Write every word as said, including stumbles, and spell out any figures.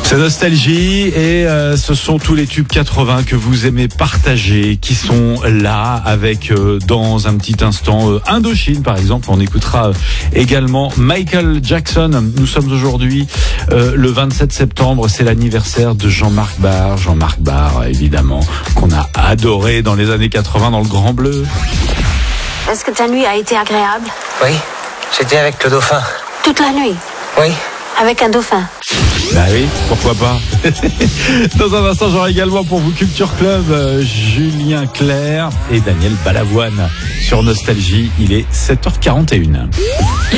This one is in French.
C'est Nostalgie et euh, ce sont tous les tubes quatre-vingts que vous aimez partager qui sont là avec euh, dans un petit instant euh, Indochine par exemple. On écoutera euh, également Michael Jackson. Nous sommes aujourd'hui euh, le vingt-sept septembre, c'est l'anniversaire de Jean-Marc Barr. Jean-Marc Barr évidemment qu'on a adoré dans les années quatre-vingts dans le Grand Bleu. Est-ce que ta nuit a été agréable? Oui, j'étais avec le dauphin. Toute la nuit? Oui. Avec un dauphin? Bah oui, pourquoi pas. Dans un instant, j'aurai également pour vous Culture Club euh, Julien Clerc et Daniel Balavoine sur Nostalgie. Il est sept heures quarante et une.